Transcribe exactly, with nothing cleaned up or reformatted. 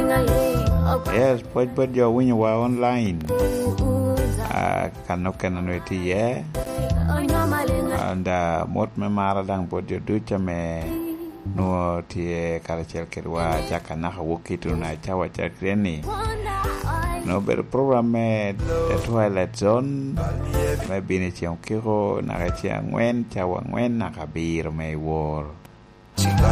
Yes, put put your when you are online. Uh, can no can no it yeah. And uh, mot me mara dang put your ducha me no tie karachel kedwa jaka na hawoki tu na chawa chakreni. No better program me the Twilight Zone. Maybe ni chiang kiro na chiang wen chawa wen na kabir me war.